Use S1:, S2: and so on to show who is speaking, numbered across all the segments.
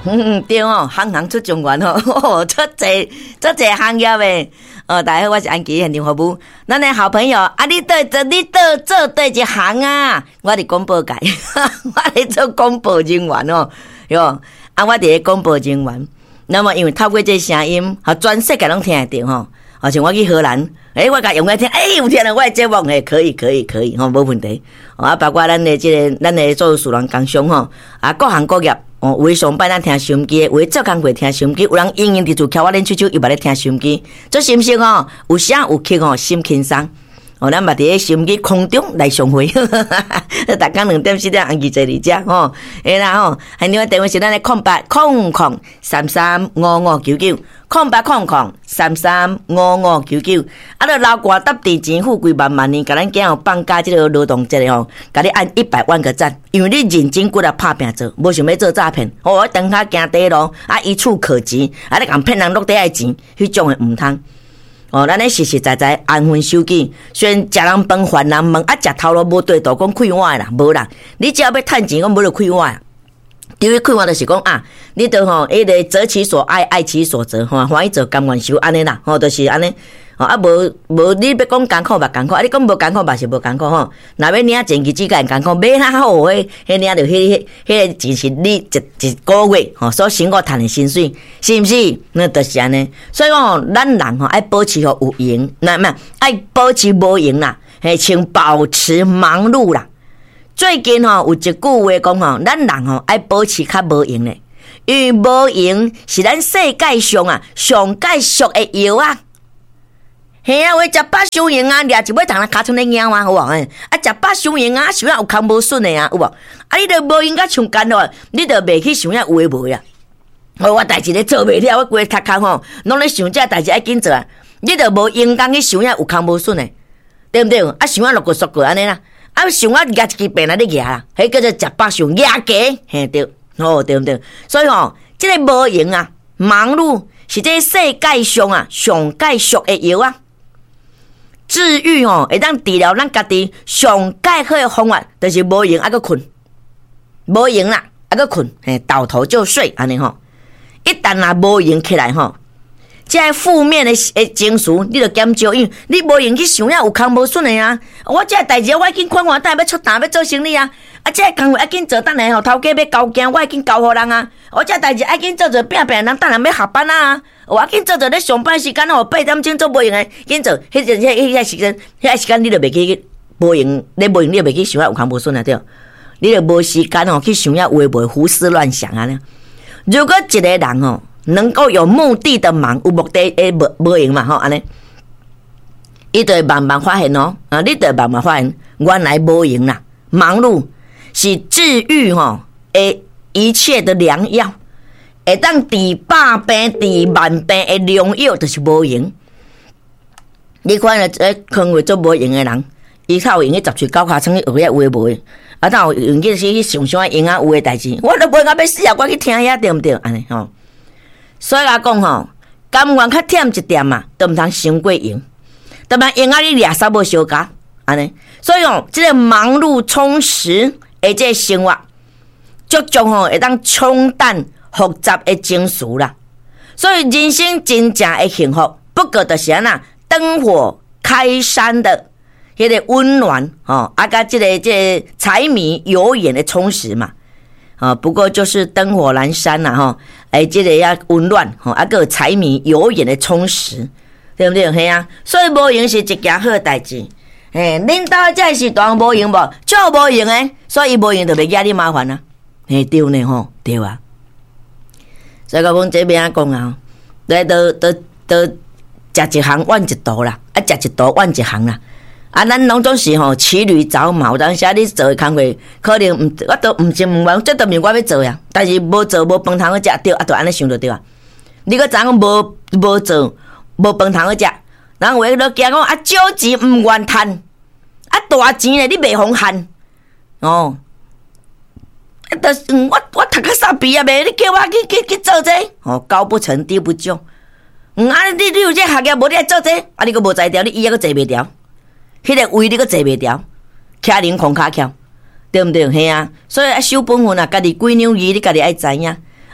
S1: 对哦，行行出状元哦，出这行业的。大家好，我是安琪现场服务。咱的好朋友啊，你做对一行啊？我伫广播界，我伫做广播人员哦，哟啊，我伫咧广播人员。那么因为透过这声音，全世界拢听得到吼。而且我去荷兰，我甲用来听，有听了我的节目，可以吼，无问题。啊，包括咱的做事人工商吼，啊，各行各业。有诶上班咱听收音机，有诶做工课听收音机，有人闲闲伫厝翘我练手又捌咧听收音机，做是毋是哦？有声有曲哦，心轻松。咱嘛伫咧收音机空中来相会，逐工2点4点，安琪坐伫遮吼。啦吼，还另外电话是咱的0800335599，0800335599。啊，著老歌搭地钱富贵万万年，甲咱囝放假即个劳动节吼，甲你按100万个赞，因为你认真骨力拍拼做，无想要做诈骗。我等下行地路，啊，一触可及，啊，你共骗人落地爱钱，迄种诶毋通。咱咧实实在在安分守己，虽然食人饭还人问，啊食头路无对道讲开碗啦，无啦，你只要要趁钱，讲无就开碗。因为开碗就是讲啊，你著吼，迄个择其所爱，爱其所择，吼，欢喜做甘愿受安尼啦，吼，就是安尼。啊，无你要讲艰苦嘛艰苦，啊，你讲无艰苦嘛是无艰苦吼。若要领钱，日子甲艰苦，买哪好迄领着迄个钱是你一个月吼所辛苦赚的薪水，是毋是？那就是安尼。所以讲，咱人吼爱保持吼有闲，那么爱保持无闲啦，请保持忙碌啦。最近吼有一句话讲吼，咱人吼爱保持较无闲嘞，因为无闲是咱世界上啊上介俗的药啊。嘿啊，话食饱伤闲啊，掠一尾糖来尻川咧咬啊，有无？啊，食饱伤闲啊，想要有空无顺的啊，有无？啊，你著无闲甲像干咯，你著袂去想遐有诶无啊？我代志咧做袂了，我规个壳吼，拢咧想这代志爱紧做啊，你著无闲工去想遐有空无顺的，对毋对？啊，想啊落过缩过安尼啦，啊，想啊夹一支病来咧夹啦，迄叫做食饱伤夹鸡，嘿对，对毋对？所以吼，即个无闲啊，忙碌是这世界上啊上介俗的药啊。治愈会当治疗咱家己上介好的方法，就是无闲搁困，无闲啦搁困，倒头就睡安尼吼。一旦若无闲起来吼，这负面的情绪你著减少，因为你无闲去想遐有空无顺的啊。我这代志我已经看完，等下要出单要做生意啊。啊，这工作要紧做，等下吼头家要交件，我已经交互人啊。我这代志要紧做，拼人等下要下班啊。我紧做咧上班时间吼8点钟做无用诶，紧做迄时间你著袂去无用，你无用你著袂去想遐有空无顺啊对，你著无时间吼去想遐有诶无胡思乱想啊咧。如果一个人吼能够有目的的忙，有目的诶无用嘛吼安尼，伊就会慢慢发现哦，你就会慢慢发现原来无用啦，忙碌是治愈吼诶一切的良药。会当治百病、治万病的良药，就是无闲。你看了坑为做无闲的人，伊较有闲去十喙九骹床去学遐有诶无诶，啊，哪有闲去想想闲啊有诶代志，我都无闲要死啊！我去听遐对毋对？安尼吼，所以来讲吼，甘愿较忝一点嘛，都毋通伤过闲，当然闲啊你掠煞无相加安尼。所以吼，即个忙碌充实的这生活，足足吼会当冲淡复杂的情绪啦，所以人生真正的幸福，不过就是安那灯火开山的迄个温暖哦，甲这个柴米油盐的充实嘛，不过就是灯火阑珊啦吼，这个要温暖吼，个柴米油盐的充实，对不对？嘿啊，所以无闲是一件好代志。恁兜这是当无闲无，就无闲诶，所以无闲就袂惹你麻烦啊。对呢吼，对啊。所以讲这边讲啊，都食一行怨一道啦，啊食一道怨一行啦。啊，咱拢总是吼骑驴找马，有当时你做诶工课，可能我都毋是毋愿，这都毋是我要做呀。但是无做无饭通好食，对啊，就安尼想就对啊。你个知影无做无饭通好食，人话都惊讲啊少钱毋愿趁，啊大钱咧你袂妨趁哦。就是我读个3毕业未？你叫我去做这高不成低不就。你有这学业无你来做这，你个无才调，你以后个坐袂调，迄个位你个坐袂调，徛零空骹翘，对毋对？嘿啊，所以守本分啊，家己几两字你家己爱知影。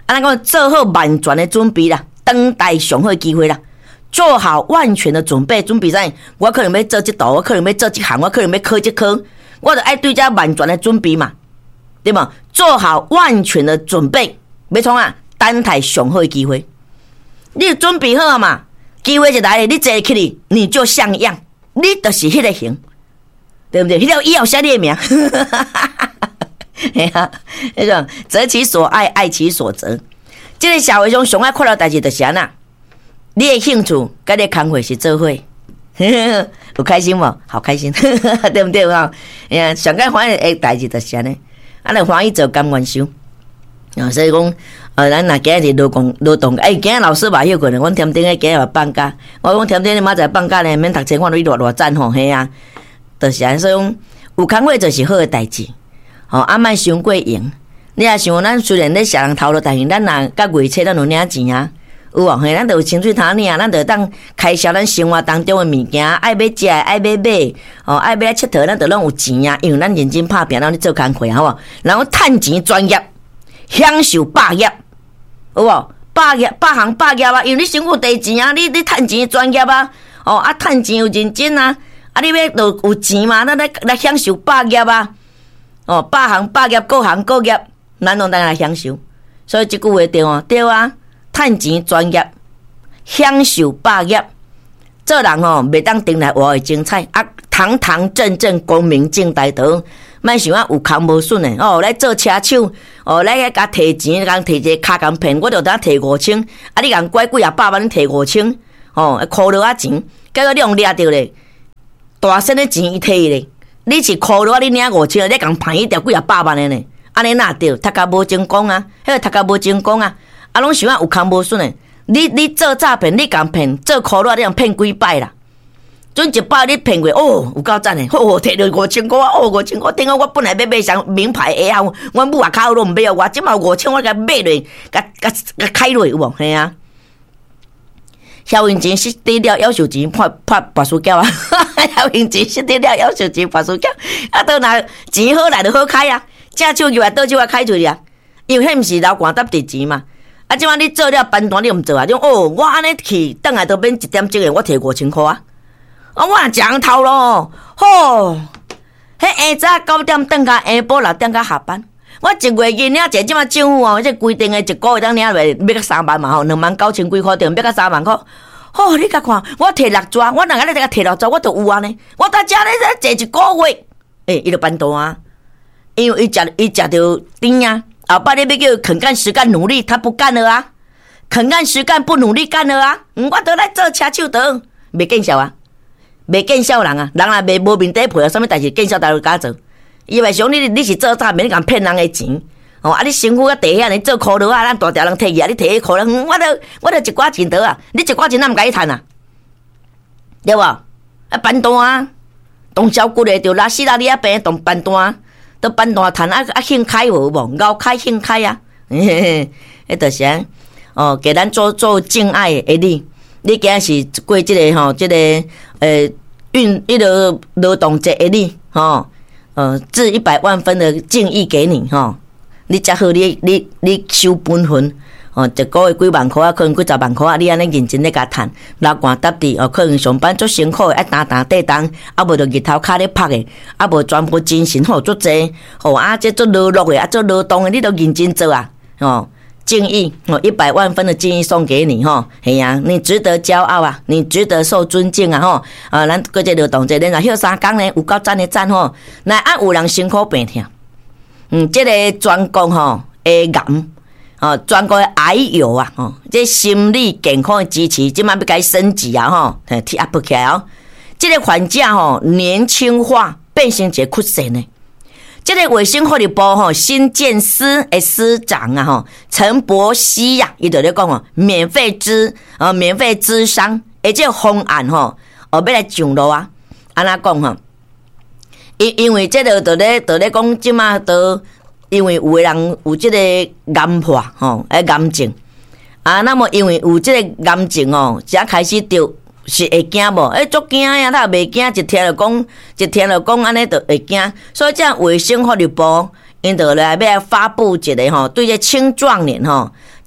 S1: 咱讲做好万全的准备啦，等待上好的机会啦。做好万全的准备，准备啥？我可能要做这道，我可能要做这行，我可能要考这科，我就爱对这万全的准备嘛，对吗？做好万全的准备，要创啊，等待上好的机会。你准备好嘛？机会就来，你坐起来，你就像样，你就是迄个型，对不对？迄个以后写你的名，哎呀，那种择其所爱，爱其所择。这个社会上上爱看到代志就是安那。你的兴趣跟你的工作是做伙，有开心无？好开心，对不对啊？哎呀，上该欢喜的代志就是安尼，啊，来欢喜做甘愿受。啊，所以讲，咱若今日劳动，今日老师嘛休困了，阮添丁个今日嘛放假，我讲添丁你明仔放假呢，免读册，看你偌赞吼，嘿啊，就是安，所以讲有工作就是好的代志，吼，啊，莫伤过用。你也想，咱虽然咧社人头路，但是咱若甲月初咱有领钱啊。有哦，嘿，咱就有清水汤领，咱就当开销咱生活当中的物件，爱要食，爱要买，哦，爱要来佚佗，咱就拢有钱啊，因为咱认真拍拼，咱咧做工课，好无？然后趁钱专业，享受百业，有无？百行百业啊，因为你辛苦地钱啊，你趁钱专业啊，哦，啊，趁钱有认真啊，啊，你要就有钱嘛，咱来享受百业啊，哦，百行百业，各行各业，咱拢当来享受，所以这句话对哦，对啊。趁钱专业，享受百业，做人哦，袂当定来活的精彩啊！堂堂正正、光明正大道，莫想啊有空无顺的哦，来做车手哦，来甲摕钱，甲摕一个卡工骗，我就当摕5000，啊！你共拐几啊百万，你摕5000哦，箍落啊钱，结果你用掠着咧，大身的钱伊摕咧，你是箍落啊，你领5000，你共骗伊条几啊百万的呢？安尼哪对？读甲无成功啊，迄个读甲无成功啊！啊，拢想啊有空无顺诶！你做诈骗，你共骗做苦力，你共骗几摆啦？准一摆你骗过哦，有够赞诶！哦，摕着5000块啊！哦，5000块，顶下我本来要买上名牌鞋啊，阮母也口都毋买啊，我即嘛5000我甲买落，甲开落有无？嘿啊！消费钱失底了，要求钱拍白输胶啊！消费钱失底了，要求钱白输胶啊！倒若钱好来就好开啊！正手入来倒手啊开出去啊！因为迄毋是流汗搭地钱嘛。啊！即摆你做了班单，你毋做啊？你讲哦，我安尼去，等下都免1点钟诶，我摕5000块啊！啊，我若食头咯，吼！迄下早9点等到下晡6点才下班，我一月银领者即摆政府哦，即规定诶，一个月当领落要到3万嘛吼，29000几块着，要到3万块。吼，你甲看，我摕6抓，我若个咧摕6抓，我就有安尼。我到遮咧坐一个月，伊就班单啊，因为伊食着甜啊。后摆你要叫肯干实干努力，他不干了啊！肯干实干不努力干了啊！我倒来做车手得，袂见效啊，袂见效人啊，人若袂无面底配啊，啥物代志见效大家敢做？因为想你是做诈骗，你共骗人的钱哦！啊，你辛苦啊地遐，你做苦劳啊，咱大条人摕去啊，你摕去苦劳，我一寡钱得啊！你一寡钱哪毋甲伊趁啊？对无？啊，班单啊，动小骨的着拉死拉你啊病动班单。都班单谈啊兴开无无？熬开兴开啊！迄就是啊，哦，给咱做敬爱的你，你今日是过这个吼，这个迄个劳动节的你吼，致100万分的敬意给你吼，你才好你收本分。哦，一个月几万块啊，可能几10万块啊，你安尼认真咧甲趁，流汗搭地哦，可能上班足辛苦的，爱打地动，啊无就日头骹咧拍的，啊无全部精神吼足济，吼啊这做劳碌的，啊做劳动的，你都认真做啊，哦，敬意哦，100万分的敬意送给你吼，系啊，你值得骄傲啊，你值得受尊敬啊吼，咱过这劳动节，咱若休3天呢，有够赞的赞吼，来啊有人辛苦病痛，这个全国吼会癌。哦，全国癌友啊，哦，这心理健康的支持，即摆要该升级啊，吼，提 up 起来哦。这个患者吼年轻化，变成一个曲线呢。这个卫生福利部吼新建司的司长啊，吼陈柏希呀，伊就咧讲哦，免费咨商，而且方案吼，要来上路啊，安怎讲吼？因为这个就咧讲，即摆都。因为有的人有这个癌破吼，癌症啊，那么因为有这个癌症哦，才开始着是会惊无？足惊呀，他袂惊，一听就讲，安尼就会惊。所以这样卫生福利部因就来要发布一个吼，对这青壮年吼，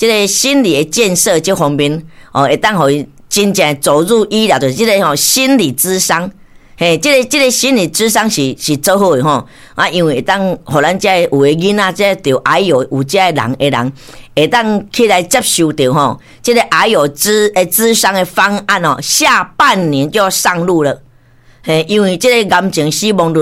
S1: 这个心理的建设这方面会当互伊真正走入医疗，就是这个心理咨商。嘿，这个心理咨商是做好的吼啊，因为会当互咱遮有的囡仔遮着癌友有遮的人会当起来接受到吼，这个癌友咨商的方案下半年就要上路了。嘿，因为这个癌症死亡率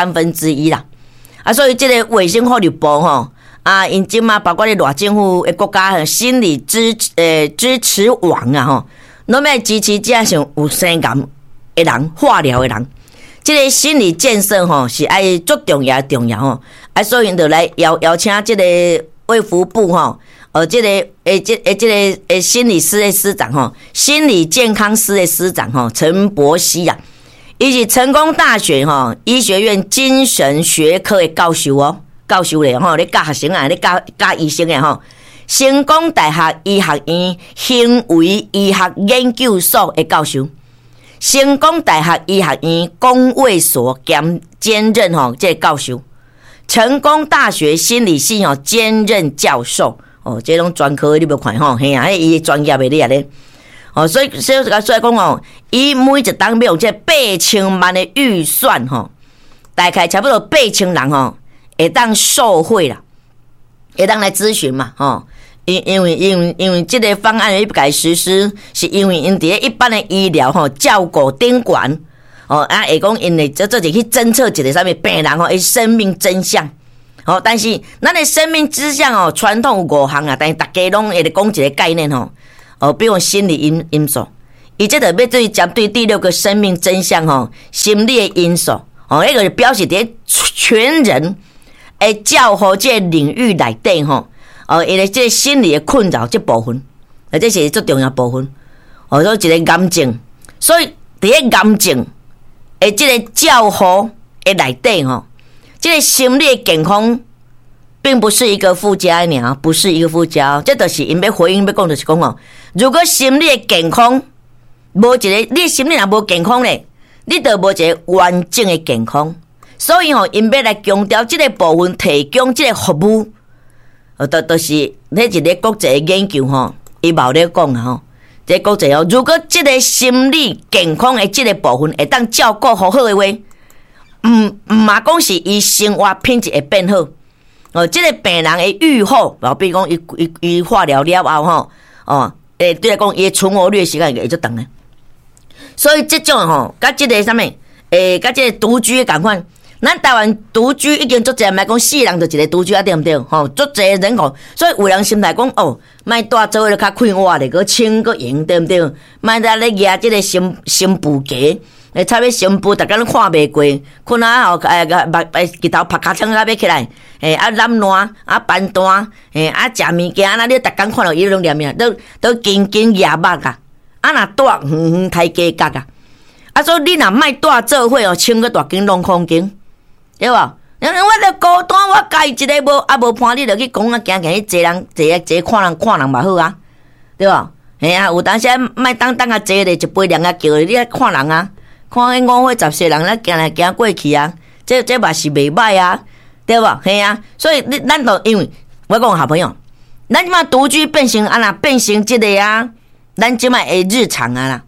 S1: 1/3啦，啊，所以这个卫生福利部因即嘛包括咧赖政府的国家心理支持网啊拢要支持这像有生癌的人、化疗的人，这个心理建设是爱足重要所以因就来邀请这个卫福部这个心理师的师长心理健康师的师长陈柏希啊，伊是成功大学医学院精神学科的教授咧咧教学生咧教医生的成功大学医学院行为医学研究所的教授。成功大学医学院公卫所兼任这个教授，成功大学心理系兼任教授这种专科你要看嘿啊，伊专业的你咧所以讲伊每一档要用这8000万的预算大概差不多8000人会当受惠啦，会当来咨询嘛因为这个方案要改实施，是因为因伫一般的医疗照顾顶悬会讲因为这就去侦测一个啥物病人的生命真相但是咱的生命真相传统有5项啊，但是大家拢会讲一个概念比如心理因素，伊这就要针对第6个生命真相心理的因素迄个表示伫全人会照顾这个领域内底因为这心理的困扰这部分，这是最重要部分。所以一个癌症，所以伫个癌症的这个照顾的内底这个心理的健康，并不是一个附加的不是一个附加，这就是因要回应要讲，就是讲如果心理的健康无一个，你心理若无健康咧，你就无一个完整的健康。所以因要来强调这个部分，提供这个服务。就是迄一个国际的研究伊冇咧讲这国际如果这个心理健康的这个部分会当照顾好的话，唔嘛讲是伊生活品质会变好这个病人的愈后，比如讲伊化疗了后对来讲伊存活率时间会足长的。所以这种甲这个啥物甲这个独居的共款。咱台湾独居已经足侪，毋来讲4人就一个独居对毋对？足侪人口，所以有人心态讲莫住做伙就较快活咧，个清个用对毋对？莫在咧压这个心腹计，差别心腹，逐工看袂过，困啊日头拍卡枪要起来，懒烂斑蛋，食物件，你逐工看到伊拢念咩？都紧压目噶，若住远抬价格啊！所以你若莫住做伙清个大间弄空间。对吧？我著孤单，我家己一个无伴，你著去讲行去坐人坐看人嘛好啊，对吧？有当时莫当坐咧一杯凉叫你看人啊，看迄5岁10岁人行来行过去啊，这嘛是袂歹啊，对吧？所以咱都因为我讲好朋友，咱即马独居变成变成这个咱即马的日常啦。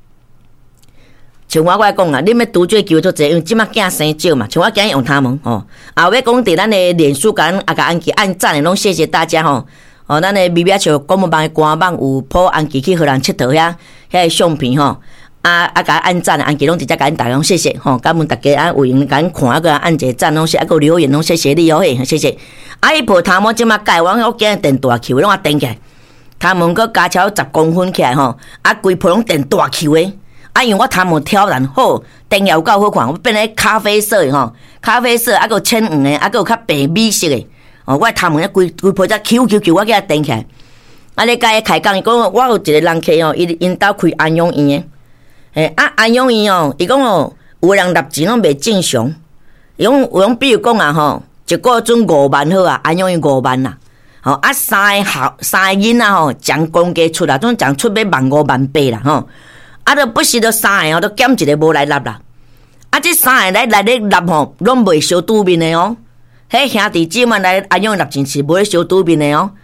S1: 像我来讲你要独居机会足侪，因为即马囝生少嘛。像我今日用他们要讲伫咱的脸书甲安琪按赞的，拢谢谢大家咱的咪咪笑广播网的官网有po安琪去互人佚佗遐相片甲按赞安琪拢直接甲因大家谢谢感恩大家有闲甲因看按一个赞，拢是留言拢谢谢你谢谢。伊抱他们即马改完我今日电大球拢电起来，他们佫加超10公分起来规抱拢电大球的。因为我头毛挑染好，灯也有够好看，我变成咖啡色的咖啡色还有浅黄的，还有较白米色的我头毛规抱只 Q， 我给它灯起来。你甲伊开讲，伊讲我有一个人客因兜开安养院的，安养院伊讲有人纳钱拢袂正常，有讲比如讲一个准5万好安养院5万三个囡仔奖公家出总奖出要15000-18000啦就不是就3个都减一个无来纳啦。这3个来咧纳拢袂相拄面的迄兄弟姊妹来安养纳钱是无咧相拄面的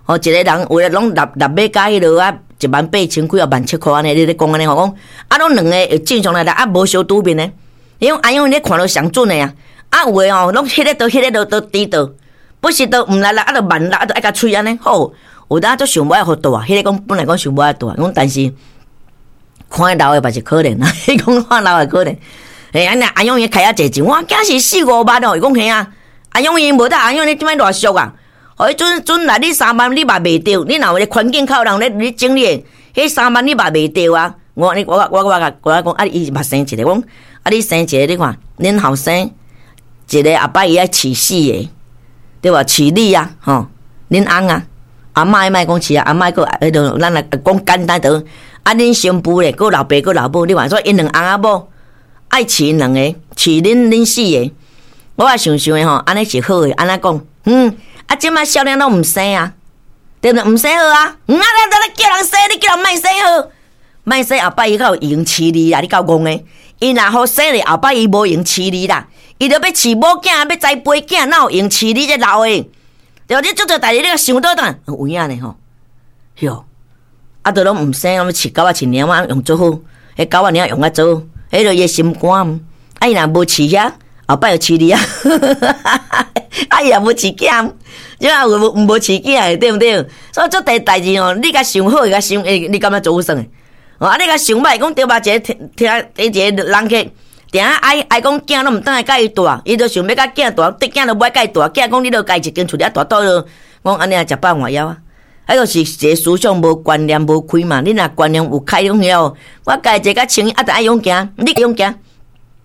S1: 一个人有诶拢六尾加迄落啊18000块啊17000块安尼，你咧讲安尼吼讲，啊，拢两个正常来啊无相拄面诶，因为安样你看到上准诶啊，啊有诶吼拢迄个都低倒，不是都毋来啦，啊都慢啦，啊都爱甲喙安尼，好，有当都想无爱互大，迄个讲本来讲想无爱大，讲但是看老诶嘛是可怜啦，伊讲看老诶可怜，安尼安样伊开啊济钱，我惊是4-5万哦，伊讲嘿啊，安样伊无得安样你即摆偌俗啊？哦，迄阵来你3万你嘛袂着，你若有咧环境靠人咧整理，迄3万你嘛袂着啊！我讲啊，伊嘛生一个，讲啊，你生一个你看，恁后生一个阿伯伊爱饲4个，对吧？饲你啊，吼，恁翁啊，阿嬷莫讲饲啊，阿嬷个迄落咱来讲简单着，啊，恁新妇咧，个老爸个老母，你话说因两翁仔某爱饲因两个，饲恁4个，我也想诶吼，安尼是好诶，安尼讲，啊，即摆少年拢毋生啊，对不对？毋生好啊，咱叫人生，你叫人莫生好，莫生后摆伊较有用饲你啦，你够戆诶。伊若好生咧，后摆伊无用饲你啦，伊着要饲某囝，要栽培囝，哪有用饲你这老诶？对，你做代志，你甲想倒转，有影呢吼，哟，啊，着拢毋生，我饲狗仔饲猫仔用做好，迄狗仔猫用啊做，迄着伊诶心肝，啊，伊若无饲遐。后摆就饲你啊！啊，伊也无饲囝，即下有无饲囝诶，对毋对？所以做代志哦，你甲想好，甲想你感觉做好算诶。哦，啊，你甲想歹，讲对吧？一个人客，定爱讲囝拢毋当来甲伊大，伊就想要甲囝大，对囝都无爱甲伊大，囝讲你著家一间厝了大倒了，讲安尼也食饱换枵啊！迄个是一个思想无观念无开嘛，你若观念有开了后，我家一个较清，啊，著爱勇行，你勇行。